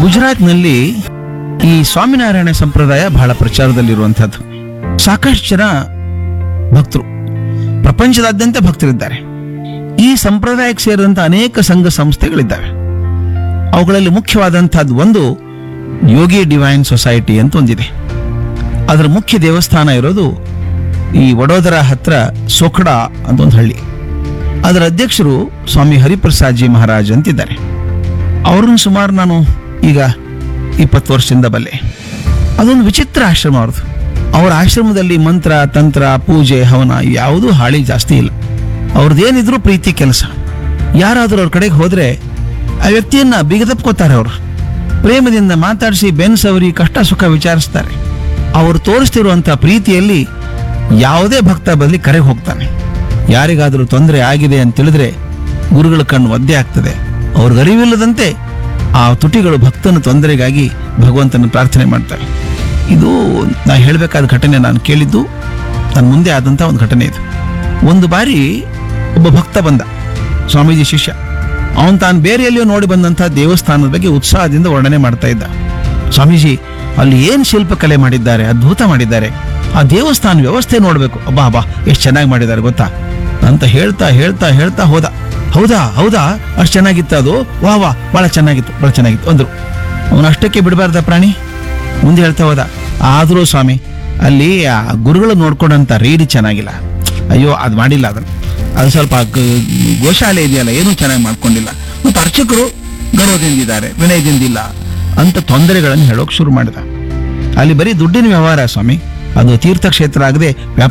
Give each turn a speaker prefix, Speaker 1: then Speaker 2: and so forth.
Speaker 1: ಗುಜರಾತ್ನಲ್ಲಿ ಈ ಸ್ವಾಮಿನಾರಾಯಣ ಸಂಪ್ರದಾಯ ಬಹಳ ಪ್ರಚಾರದಲ್ಲಿರುವಂಥದ್ದು. ಸಾಕಷ್ಟು ಜನ ಭಕ್ತರು, ಪ್ರಪಂಚದಾದ್ಯಂತ ಭಕ್ತರಿದ್ದಾರೆ. ಈ ಸಂಪ್ರದಾಯಕ್ಕೆ ಸೇರಿದಂಥ ಅನೇಕ ಸಂಘ ಸಂಸ್ಥೆಗಳಿದ್ದಾವೆ. ಅವುಗಳಲ್ಲಿ ಮುಖ್ಯವಾದಂಥದ್ದು ಒಂದು ಯೋಗಿ ಡಿವೈನ್ ಸೊಸೈಟಿ ಅಂತ ಒಂದಿದೆ. ಅದರ ಮುಖ್ಯ ದೇವಸ್ಥಾನ ಇರೋದು ಈ ವಡೋದರ ಹತ್ರ ಸೋಖಡಾ ಅಂತ ಒಂದು ಹಳ್ಳಿ. ಅದರ ಅಧ್ಯಕ್ಷರು ಸ್ವಾಮಿ ಹರಿಪ್ರಸಾದ್ ಜಿ ಮಹಾರಾಜ್ ಅಂತಿದ್ದಾರೆ. ಅವ್ರನ್ನ ಸುಮಾರು ನಾನು ಈಗ 20 ವರ್ಷದಿಂದ ಬಲ್ಲೆ. ಅದೊಂದು ವಿಚಿತ್ರ ಆಶ್ರಮ ಅವ್ರದ್ದು. ಅವರ ಆಶ್ರಮದಲ್ಲಿ ಮಂತ್ರ, ತಂತ್ರ, ಪೂಜೆ, ಹವನ ಯಾವುದೂ ಹಾಳಿ ಜಾಸ್ತಿ ಇಲ್ಲ. ಅವ್ರದ್ದೇನಿದ್ರು ಪ್ರೀತಿ ಕೆಲಸ. ಯಾರಾದರೂ ಅವ್ರ ಕಡೆಗೆ ಹೋದರೆ ಆ ವ್ಯಕ್ತಿಯನ್ನ ಬಿಗದಪ್ಕೋತಾರೆ. ಅವರು ಪ್ರೇಮದಿಂದ ಮಾತಾಡಿಸಿ ಬೆನ್ಸವರಿ ಕಷ್ಟ ಸುಖ ವಿಚಾರಿಸ್ತಾರೆ. ಅವರು ತೋರಿಸ್ತಿರುವಂಥ ಪ್ರೀತಿಯಲ್ಲಿ ಯಾವುದೇ ಭಕ್ತ ಬದಲಿ ಕರೆಗೆ ಹೋಗ್ತಾನೆ. ಯಾರಿಗಾದರೂ ತೊಂದರೆ ಆಗಿದೆ ಅಂತ ತಿಳಿದ್ರೆ ಗುರುಗಳ ಕಣ್ಣು ಒದ್ದೆ ಆಗ್ತದೆ. ಅವ್ರಿಗೆ ಅರಿವಿಲ್ಲದಂತೆ ಆ ತುಟಿಗಳು ಭಕ್ತನ ತೊಂದರೆಗಾಗಿ ಭಗವಂತನ ಪ್ರಾರ್ಥನೆ ಮಾಡ್ತಾರೆ. ಇದು ನಾ ಹೇಳಬೇಕಾದ ಘಟನೆ, ನಾನು ಕೇಳಿದ್ದು ನನ್ನ ಮುಂದೆ ಆದಂಥ ಒಂದು ಘಟನೆ ಇದು. ಒಂದು ಬಾರಿ ಒಬ್ಬ ಭಕ್ತ ಬಂದ, ಸ್ವಾಮೀಜಿ ಶಿಷ್ಯ. ಅವನು ತಾನು ಬೇರೆ ಎಲ್ಲಿಯೋ ನೋಡಿ ಬಂದಂಥ ದೇವಸ್ಥಾನದ ಬಗ್ಗೆ ಉತ್ಸಾಹದಿಂದ ವರ್ಣನೆ ಮಾಡ್ತಾ ಇದ್ದ. ಸ್ವಾಮೀಜಿ, ಅಲ್ಲಿ ಏನು ಶಿಲ್ಪಕಲೆ ಮಾಡಿದ್ದಾರೆ, ಅದ್ಭುತ ಮಾಡಿದ್ದಾರೆ. ಆ ದೇವಸ್ಥಾನ ವ್ಯವಸ್ಥೆ ನೋಡಬೇಕು, ಅಬ್ಬಾ ಅಬ್ಬಾ ಎಷ್ಟು ಚೆನ್ನಾಗಿ ಮಾಡಿದ್ದಾರೆ ಗೊತ್ತಾ ಅಂತ ಹೇಳ್ತಾ ಹೇಳ್ತಾ ಹೇಳ್ತಾ ಹೋದ. ಹೌದಾ ಹೌದಾ, ಅಷ್ಟು ಚೆನ್ನಾಗಿತ್ತು ಅದು, ವಾ ವಾ, ಭಾಳ ಚೆನ್ನಾಗಿತ್ತು ಭಾಳ ಚೆನ್ನಾಗಿತ್ತು ಅಂದರು. ಅವನು ಅಷ್ಟಕ್ಕೆ ಬಿಡಬಾರ್ದ ಪ್ರಾಣಿ, ಮುಂದೆ ಹೇಳ್ತಾ ಹೋದ. ಆದರೂ ಸ್ವಾಮಿ, ಅಲ್ಲಿ ಆ ಗುರುಗಳು ನೋಡ್ಕೊಂಡಂಥ ರೀತಿ ಚೆನ್ನಾಗಿಲ್ಲ. ಅಯ್ಯೋ, ಅದು ಮಾಡಿಲ್ಲ, ಅದು ಸ್ವಲ್ಪ ಗೋಶಾಲೆ ಇದೆಯಲ್ಲ, ಏನೂ ಚೆನ್ನಾಗಿ ಮಾಡ್ಕೊಂಡಿಲ್ಲ. ಮತ್ತು ಅರ್ಚಕರು ಗೌರವದಿಂದಿದ್ದಾರೆ, ವಿನಯದಿಂದಿಲ್ಲ ಅಂತ ತೊಂದರೆಗಳನ್ನು ಹೇಳೋಕೆ ಶುರು ಮಾಡಿದ. ಅಲ್ಲಿ ಬರೀ ದುಡ್ಡಿನ ವ್ಯವಹಾರ ಸ್ವಾಮಿ, ಅದು ತೀರ್ಥಕ್ಷೇತ್ರ ಆಗದೆ